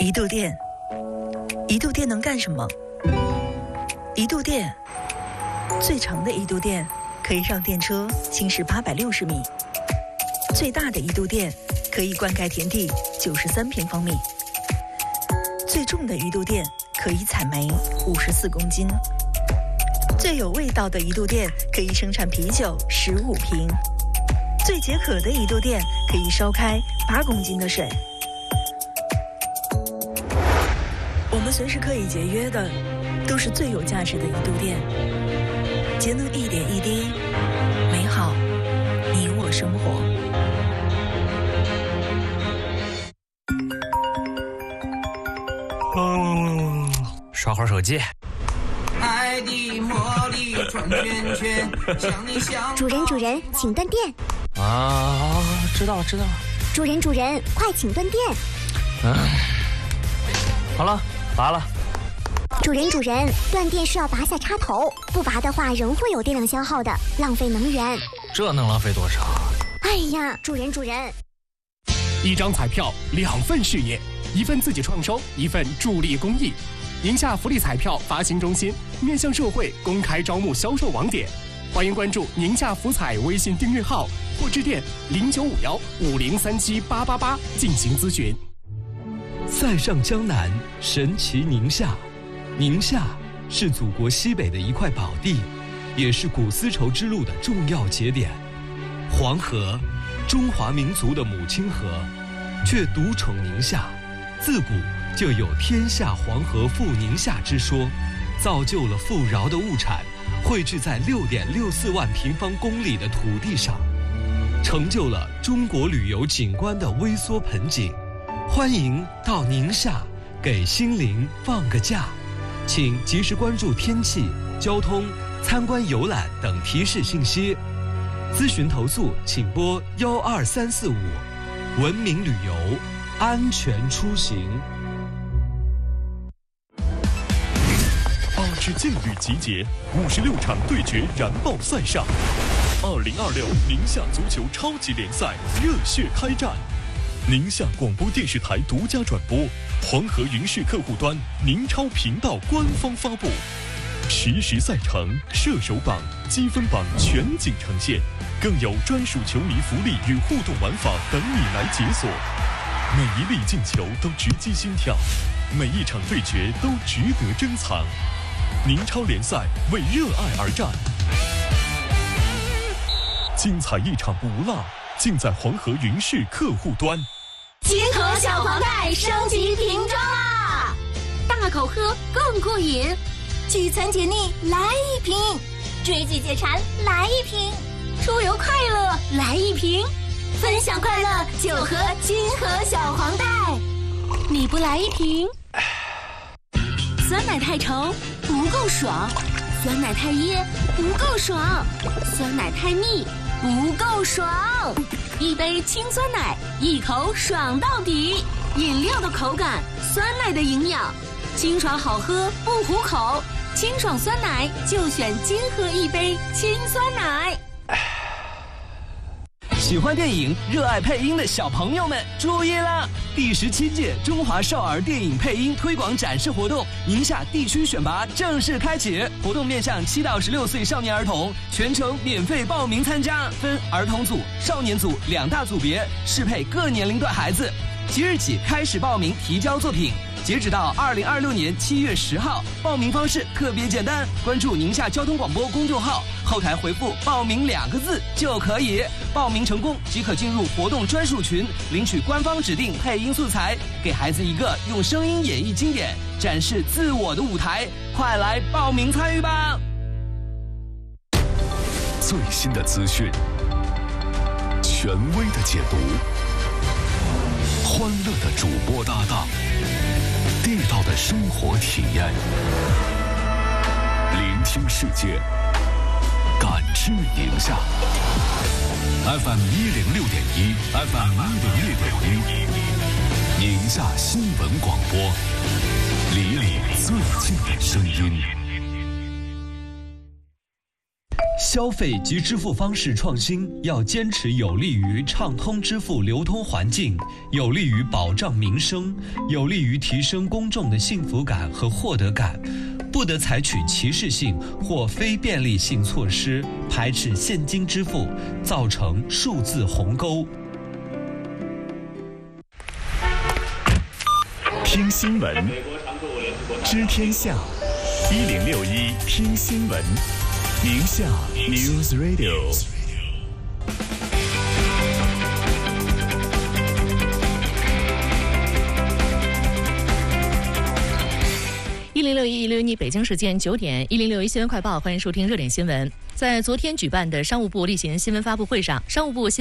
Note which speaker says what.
Speaker 1: 一度电，一度电能干什么？一度电，最长的一度电可以让电车行驶860米，最大的一度电可以灌溉田地93平方米，最重的一度电可以采煤54公斤，最有味道的一度电可以生产啤酒15瓶，最解渴的一度电可以烧开8公斤的水。我们随时可以节约的，都是最有价值的一度电。节能一点一滴，美好你我生活。
Speaker 2: 刷会儿手机。
Speaker 3: 爱的魔力转圈圈，想你想。
Speaker 4: 主人，请断电。
Speaker 2: 啊，知道了。
Speaker 4: 主人，快请断电。
Speaker 2: 好了，拔了。
Speaker 4: 主人，断电是要拔下插头，不拔的话仍会有电量消耗的，浪费能源。
Speaker 2: 这能浪费多少？
Speaker 4: 哎呀，主人。
Speaker 5: 一张彩票，2份事业，一份自己创收，一份助力公益。宁夏福利彩票发行中心面向社会公开招募销售网点，欢迎关注宁夏福彩微信订阅号或致电095150378888进行咨询。
Speaker 6: 塞上江南，神奇宁夏。宁夏是祖国西北的一块宝地，也是古丝绸之路的重要节点。黄河，中华民族的母亲河，却独宠宁夏，自古就有天下黄河赴宁夏之说，造就了富饶的物产汇聚在6.64万平方公里的土地上，成就了中国旅游景观的微缩盆景。欢迎到宁夏给心灵放个假，请及时关注天气、交通、参观游览等提示信息。咨询投诉请拨12345，文明旅游，安全出行。
Speaker 7: 8支劲旅集结，56场对决燃爆赛上，2026宁夏足球超级联赛热血开战。宁夏广播电视台独家转播，黄河云视客户端、宁超频道官方发布，实时赛程、射手榜、积分榜全景呈现，更有专属球迷福利与互动玩法等你来解锁。每一粒进球都直击心跳，每一场对决都值得珍藏。宁超联赛为热爱而战，精彩一场不落，尽在黄河云视客户端。
Speaker 8: 金河小黄袋升级瓶装啦！大口喝更过瘾，聚餐解腻来一瓶，追剧解馋来一瓶，出游快乐来一瓶，分享快乐就喝金河小黄袋。你不来一瓶？酸奶太稠不够爽，酸奶太噎不够爽，酸奶太腻不够爽。一杯清酸奶，一口爽到底。饮料的口感，酸奶的营养，清爽好喝不糊口。清爽酸奶就选金河一杯清酸奶。
Speaker 9: 喜欢电影、热爱配音的小朋友们注意了！第17届中华少儿电影配音推广展示活动宁夏地区选拔正式开启，活动面向7到16岁少年儿童，全程免费报名参加，分儿童组、少年组2大组别，适配各年龄段孩子。即日起开始报名提交作品，截止到2026年7月10号。报名方式特别简单，关注宁夏交通广播公众号，后台回复“报名”2个字就可以。报名成功即可进入活动专属群，领取官方指定配音素材，给孩子一个用声音演绎经典、展示自我的舞台。快来报名参与吧！
Speaker 7: 最新的资讯，权威的解读，欢乐的主播搭档，地道的生活体验，聆听世界，感知宁夏。FM 106.1 ，FM 106.1，宁夏新闻广播，离你最近的声音。
Speaker 6: 消费及支付方式创新要坚持有利于畅通支付流通环境，有利于保障民生，有利于提升公众的幸福感和获得感，不得采取歧视性或非便利性措施，排斥现金支付，造成数字鸿沟。
Speaker 10: 听新闻，知天下，1061听新闻，宁夏 News Radio。
Speaker 11: 1061，北京时间9点，1061新闻快报，欢迎收听热点新闻。在昨天举办的商务部例行新闻发布会上，商务部